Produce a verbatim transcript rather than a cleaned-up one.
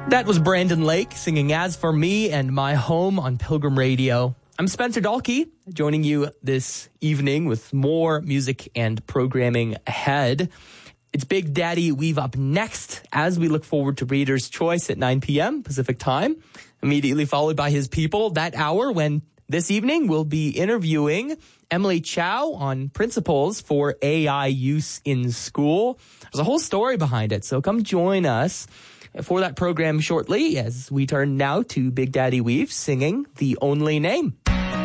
That was Brandon Lake singing As For Me and My Home on Pilgrim Radio. I'm Spencer Dahlke, joining you this evening with more music and programming ahead. It's Big Daddy Weave up next as we look forward to Reader's Choice at nine p.m. Pacific Time, immediately followed by His People that hour when this evening we'll be interviewing Emily Chow on principles for A I use in school. There's a whole story behind it, so come join us for that program shortly as we turn now to Big Daddy Weave singing The Only Name.